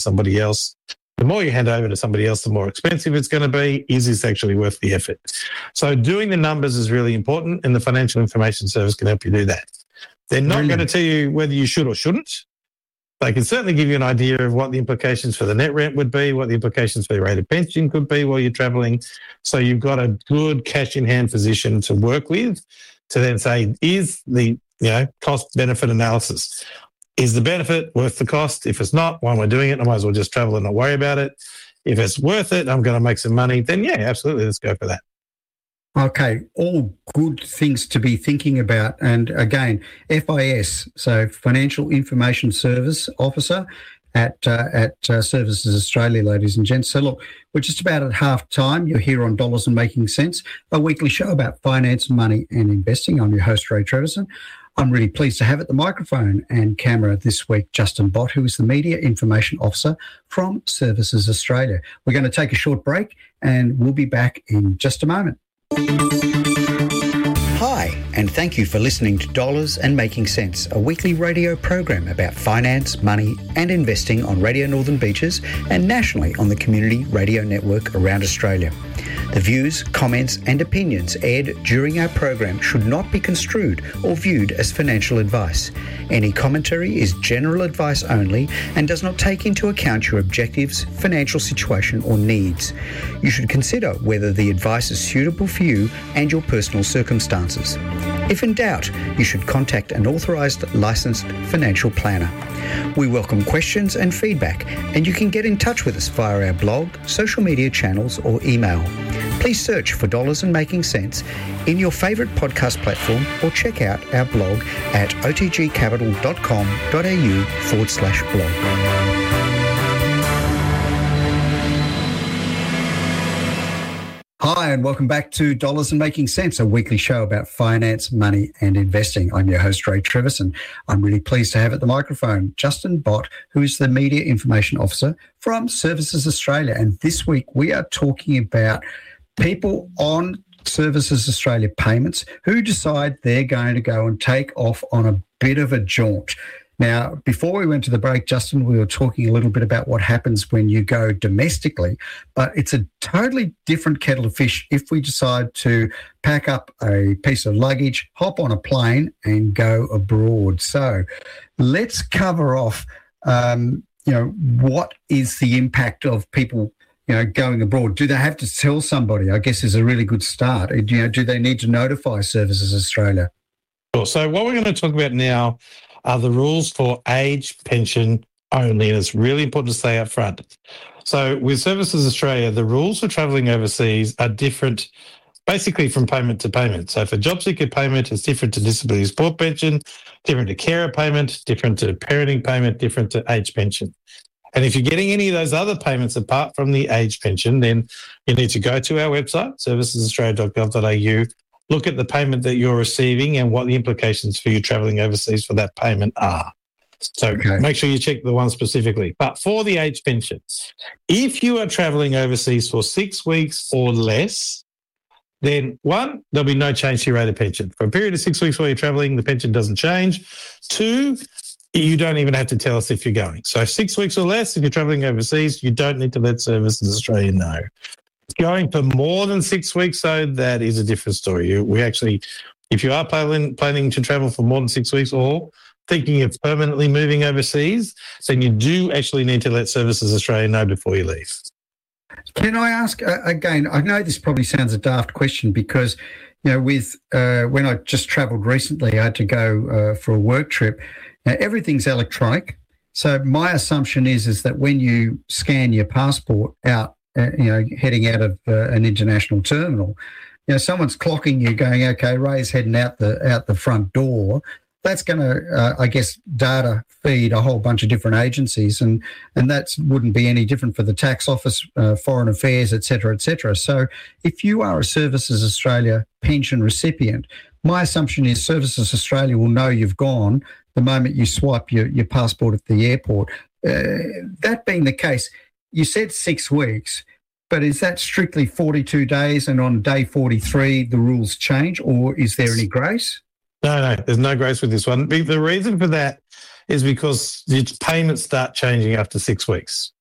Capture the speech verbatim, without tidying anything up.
somebody else. The more you hand over to somebody else, the more expensive it's going to be. Is this actually worth the effort? So doing the numbers is really important, and the Financial Information Service can help you do that. They're not Brilliant. going to tell you whether you should or shouldn't. They can certainly give you an idea of what the implications for the net rent would be, what the implications for the rate of pension could be while you're travelling. So you've got a good cash-in-hand position to work with to then say, is the you know cost-benefit analysis, is the benefit worth the cost? If it's not, why am I doing it? I might as well just travel and not worry about it. If it's worth it, I'm going to make some money, then yeah, absolutely, let's go for that. Okay, all good things to be thinking about. And again, F I S, so Financial Information Service Officer at uh, at uh, Services Australia, ladies and gents. So look, we're just about at half time. You're here on Dollars and Making Sense, a weekly show about finance, money and investing. I'm your host, Ray Treverson. I'm really pleased to have at the microphone and camera this week Justin Bott, who is the Media Information Officer from Services Australia. We're going to take a short break and we'll be back in just a moment. Hi, and thank you for listening to Dollars and Making Sense, a weekly radio program about finance, money and investing on Radio Northern Beaches and nationally on the Community Radio Network around Australia. The views, comments and opinions aired during our program should not be construed or viewed as financial advice. Any commentary is general advice only and does not take into account your objectives, financial situation or needs. You should consider whether the advice is suitable for you and your personal circumstances. If in doubt, you should contact an authorised licensed financial planner. We welcome questions and feedback, and you can get in touch with us via our blog, social media channels or email. Please search for Dollars and Making Sense in your favourite podcast platform or check out our blog at otgcapital.com.au forward slash blog. Hi, and welcome back to Dollars and Making Sense, a weekly show about finance, money and investing. I'm your host, Ray Treverson. I'm really pleased to have at the microphone Justin Bott, who is the Media Information Officer from Services Australia. And this week we are talking about people on Services Australia payments who decide they're going to go and take off on a bit of a jaunt. Now, before we went to the break, Justin, we were talking a little bit about what happens when you go domestically, but it's a totally different kettle of fish if we decide to pack up a piece of luggage, hop on a plane and go abroad. So let's cover off, um, you know, what is the impact of people, you know, going abroad? Do they have to tell somebody? I guess is a really good start. You know, do they need to notify Services Australia? Sure. So what we're going to talk about now are the rules for age pension only, and it's really important to stay up front. So with Services Australia, the rules for travelling overseas are different basically from payment to payment. So for job seeker payment, it's different to disability support pension, different to carer payment, different to parenting payment, different to age pension. And if you're getting any of those other payments apart from the age pension, then you need to go to our website, services australia dot gov dot a u, look at the payment that you're receiving and what the implications for you travelling overseas for that payment are. So okay. Make sure you check the one specifically. But for the age pension, if you are travelling overseas for six weeks or less, then one, there'll be no change to your rate of pension. For a period of six weeks while you're travelling, the pension doesn't change. Two, you don't even have to tell us if you're going. So six weeks or less, if you're travelling overseas, you don't need to let Services Australia know. Going for more than six weeks, though, that is a different story. We actually, if you are planning, planning to travel for more than six weeks or thinking of permanently moving overseas, then you do actually need to let Services Australia know before you leave. Can I ask, uh, again, I know this probably sounds a daft question because, you know, with uh, when I just travelled recently, I had to go uh, for a work trip. Now, everything's electronic. So my assumption is, is that when you scan your passport out, Uh, you know, heading out of uh, an international terminal, you know, someone's clocking you going, okay, Ray's heading out the out the front door. That's going to, uh, I guess, data feed a whole bunch of different agencies, and and that wouldn't be any different for the tax office, uh, foreign affairs, et cetera, et cetera. So if you are a Services Australia pension recipient, my assumption is Services Australia will know you've gone the moment you swipe your, your passport at the airport. Uh, that being the case, you said six weeks, but is that strictly forty-two days and on day forty-three the rules change, or is there any grace? No, no, there's no grace with this one. The reason for that is because the payments start changing after six weeks.